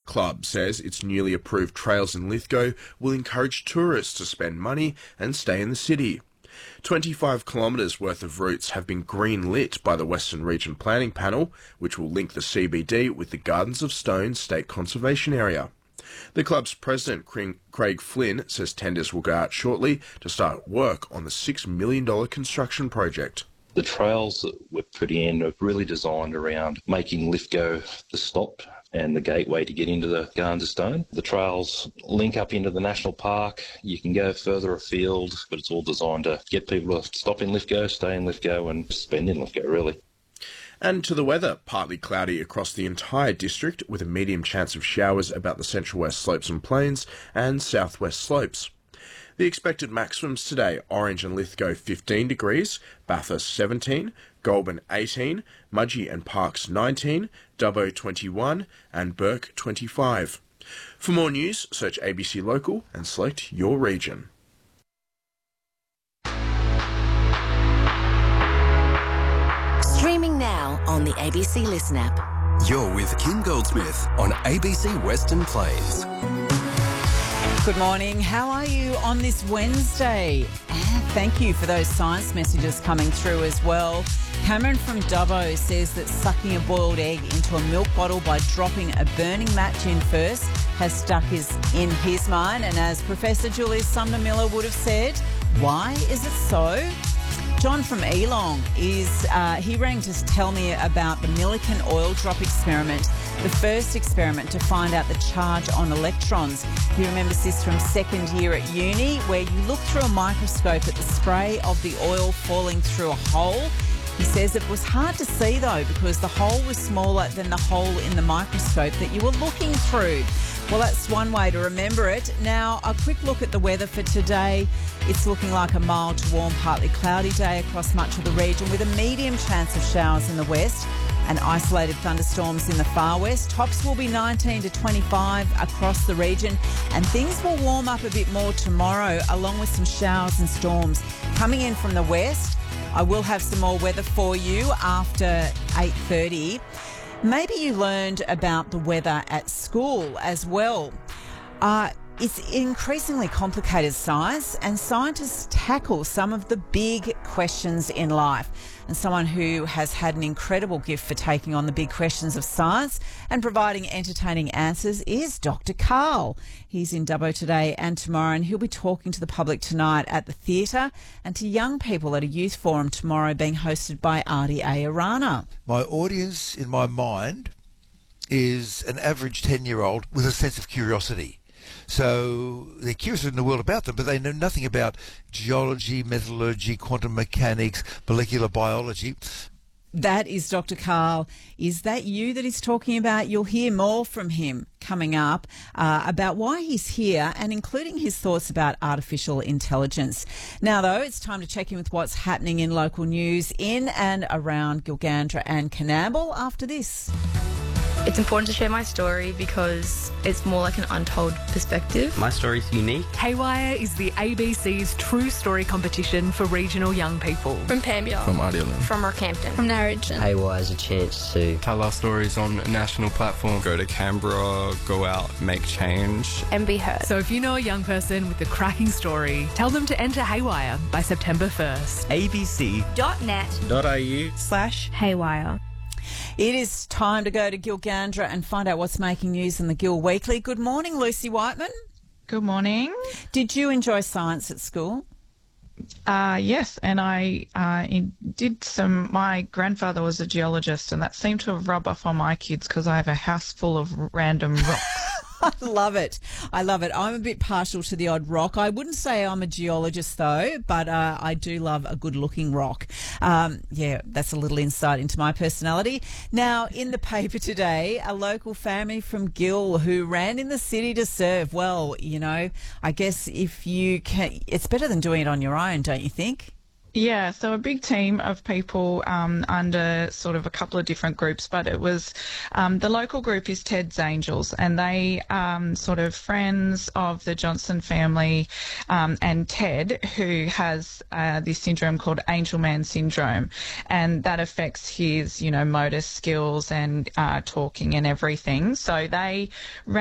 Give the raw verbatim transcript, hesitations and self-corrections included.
Club says its newly approved trails in Lithgow will encourage tourists to spend money and stay in the city. twenty-five kilometres worth of routes have been green-lit by the Western Region Planning Panel, which will link the C B D with the Gardens of Stone State Conservation Area. The club's president, Craig Flynn, says tenders will go out shortly to start work on the six million dollars construction project. The trails that we're putting in are really designed around making Lithgow the stop and the gateway to get into the Gardens of Stone. The trails link up into the National Park. You can go further afield, but it's all designed to get people to stop in Lithgow, stay in Lithgow and spend in Lithgow, really. And to the weather, partly cloudy across the entire district with a medium chance of showers about the central west slopes and plains and southwest slopes. The expected maximums today: Orange and Lithgow fifteen degrees, Bathurst seventeen, Goulburn eighteen, Mudgee and Parkes nineteen, Dubbo twenty-one and Burke twenty-five. For more news, search A B C Local and select your region. Streaming now on the A B C Listen app. You're with Kim Goldsmith on A B C Western Plains. Good morning. How are you on this Wednesday? And thank you for those science messages coming through as well. Cameron from Dubbo says that sucking a boiled egg into a milk bottle by dropping a burning match in first has stuck his, in his mind. And as Professor Julius Sumner Miller would have said, why is it so? John from Elong is, uh, he rang to tell me about the Millikan oil drop experiment, the first experiment to find out the charge on electrons. He remembers this from second year at uni, where you look through a microscope at the spray of the oil falling through a hole. He says it was hard to see though because the hole was smaller than the hole in the microscope that you were looking through. Well, that's one way to remember it. Now, a quick look at the weather for today. It's looking like a mild to warm, partly cloudy day across much of the region with a medium chance of showers in the west and isolated thunderstorms in the far west. Tops will be nineteen to twenty-five across the region and things will warm up a bit more tomorrow along with some showers and storms coming in from the west. I will have some more weather for you after eight thirty. Maybe you learned about the weather at school as well. Uh, it's increasingly complicated science, and scientists tackle some of the big questions in life. And someone who has had an incredible gift for taking on the big questions of science and providing entertaining answers is Doctor Karl. He's in Dubbo today and tomorrow, and he'll be talking to the public tonight at the theatre and to young people at a youth forum tomorrow being hosted by Artie A. Arana. My audience in my mind is an average ten-year-old with a sense of curiosity. So they're curious in the world about them, but they know nothing about geology, metallurgy, quantum mechanics, molecular biology. That is Doctor Karl. Is that you that he's talking about? You'll hear more from him coming up uh, about why he's here and including his thoughts about artificial intelligence. Now, though, it's time to check in with what's happening in local news in and around Gilgandra and Coonamble after this. It's important to share my story because it's more like an untold perspective. My story's unique. Haywire is the A B C's true story competition for regional young people. From Pambia. From Ardelan. From Rockhampton. From Narrogin. Haywire is a chance to tell our stories on a national platform. Go to Canberra, go out, make change. And be heard. So if you know a young person with a cracking story, tell them to enter Haywire by September first. abc.net.au slash Haywire. It is time to go to Gilgandra and find out what's making news in the Gil Weekly. Good morning, Lucy Whiteman. Good morning. Did you enjoy science at school? Uh, yes, and I uh, did some, my grandfather was a geologist, and that seemed to have rubbed off on my kids because I have a house full of random rocks. I love it. I love it. I'm a bit partial to the odd rock. I wouldn't say I'm a geologist, though, but uh, I do love a good-looking rock. Um, yeah, that's a little insight into my personality. Now, in the paper today, a local family from Gil who ran in the city to serve. Well, you know, I guess if you can, it's better than doing it on your own, don't you think? Yeah, so a big team of people um, under sort of a couple of different groups, but it was um, the local group is Ted's Angels, and they um, sort of friends of the Johnson family um, and Ted, who has uh, this syndrome called Angelman syndrome, and that affects his, you know, motor skills and uh, talking and everything. So they ran